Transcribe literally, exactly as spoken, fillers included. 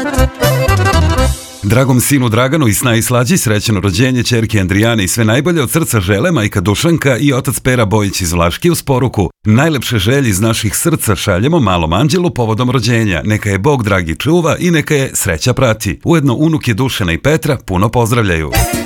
Dragom sinu Draganu i sna i slađi srećeno rođenje ćerke Andrijane i sve najbolje od srca žele majka Dušanka i otac Pera Bojić iz Vlaški uz poruku. Najlepše želje iz naših srca šaljemo malom anđelu povodom rođenja. Neka je Bog dragi čuva i neka je sreća prati. Ujedno unuke Dušana i Petra puno pozdravljaju.